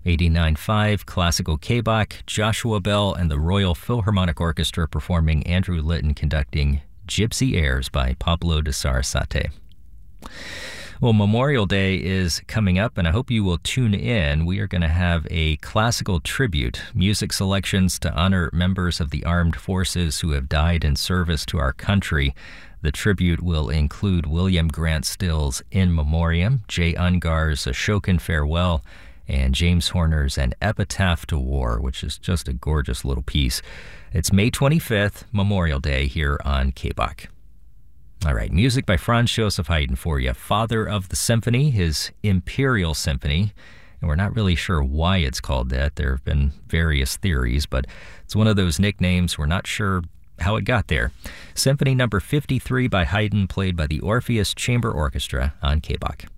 89.5 Classical K-Bach, Joshua Bell and the Royal Philharmonic Orchestra performing Andrew Litton conducting Gypsy Airs by Pablo de Sarasate. Well, Memorial Day is coming up, and I hope you will tune in. We are going to have a classical tribute, music selections to honor members of the armed forces who have died in service to our country. The tribute will include William Grant Still's In Memoriam, Jay Ungar's Ashokan Farewell, and James Horner's An Epitaph to War, which is just a gorgeous little piece. It's May 25th, Memorial Day, here on K-Bach. All right, music by Franz Joseph Haydn for you. Father of the Symphony, his Imperial Symphony. And we're not really sure why it's called that. There have been various theories, but it's one of those nicknames. We're not sure how it got there. Symphony number 53 by Haydn, played by the Orpheus Chamber Orchestra on K-Bach.